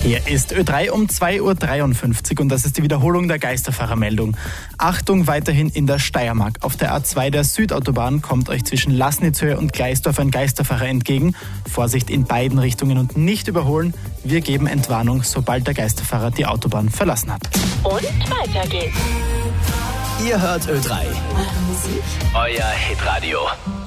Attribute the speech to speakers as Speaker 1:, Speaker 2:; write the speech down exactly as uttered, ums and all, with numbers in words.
Speaker 1: Hier ist Ö drei um zwei Uhr dreiundfünfzig und das ist die Wiederholung der Geisterfahrermeldung. Achtung, weiterhin in der Steiermark. Auf der A zwei der Südautobahn kommt euch zwischen Lassnitzhöhe und Gleisdorf ein Geisterfahrer entgegen. Vorsicht in beiden Richtungen und nicht überholen. Wir geben Entwarnung, sobald der Geisterfahrer die Autobahn verlassen hat.
Speaker 2: Und weiter geht's.
Speaker 3: Ihr hört Ö drei.
Speaker 2: Eure Musik.
Speaker 3: Euer Hitradio.